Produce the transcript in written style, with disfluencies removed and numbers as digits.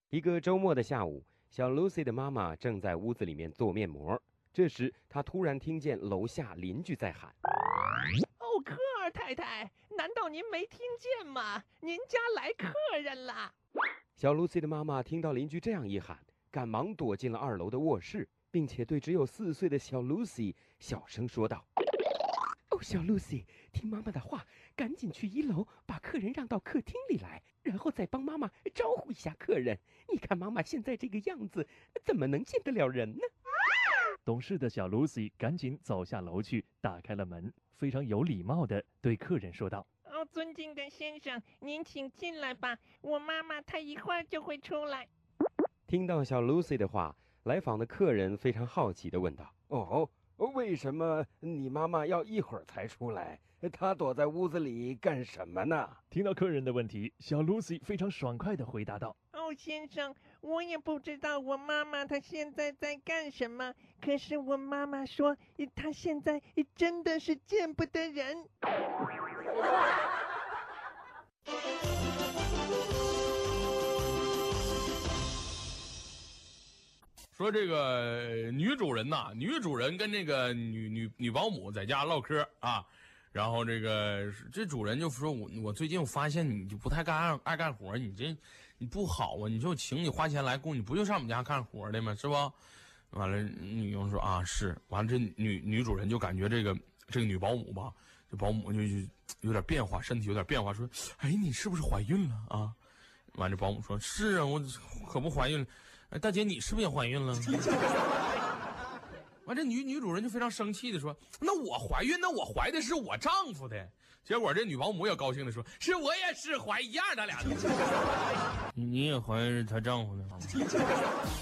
一个周末的下午，小 Lucy 的妈妈正在屋子里面做面膜。这时，她突然听见楼下邻居在喊：“ 哦，科尔太太，难道您没听见吗？您家来客人了！” 小 Lucy 的妈妈听到邻居这样一喊，赶忙躲进了2楼的卧室，并且对只有4岁的小 Lucy 小声说道：“ 哦，小 Lucy， 听妈妈的话，赶紧去1楼，把客人让到客厅里来，然后再帮妈妈招呼一下客人。你看妈妈现在这个样子，怎么能见得了人呢？” 懂事的小 Lucy 赶紧走下楼去，打开了门，非常有礼貌地对客人说道：“ 哦，尊敬的先生，您请进来吧，我妈妈她一会儿就会出来。” 听到小 Lucy 的话，来访的客人非常好奇地问道：“哦，为什么你妈妈要一会儿才出来？她躲在屋子里干什么呢？” 听到客人的问题，小 Lucy 非常爽快地回答道：“ 哦，先生，我也不知道我妈妈她现在在干什么，可是我妈妈说她现在真的是见不得人。” 说这个女主人跟这个女保姆在家唠嗑啊，然后这主人就说我最近我发现你就不太爱干活，你不好啊，你说我请你花钱来雇，你不就上我们家干活的吗？是不？完了，女佣说啊是，完了这女主人就感觉这个女保姆吧，这保姆就有点变化，身体有点变化，说哎你是不是怀孕了啊？完了保姆说是啊，我可不怀孕了。哎，大姐，你是不是也怀孕了？完，这女主人就非常生气的说：“那我怀孕，那我怀的是我丈夫的。”结果这女保姆也高兴的说：“是我也是怀一样的俩的。”你也怀是她丈夫的。